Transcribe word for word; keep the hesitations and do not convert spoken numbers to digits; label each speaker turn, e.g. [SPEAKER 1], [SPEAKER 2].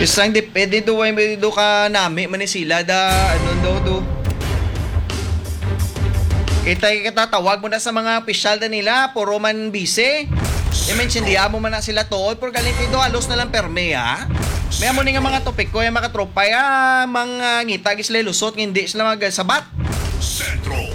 [SPEAKER 1] Isang depende do ay do ka nami man ni sila da ano do do. Kita katatawag mo na sa mga opisyal na nila, puro man bise. I-mention diya mo man na sila to, pero galing ito, alos na lang perme ha. May amo ni nga mga topik ko, yung mga tropa ya, mga ngitag isla lusot, hindi sila magasabat.
[SPEAKER 2] Sentro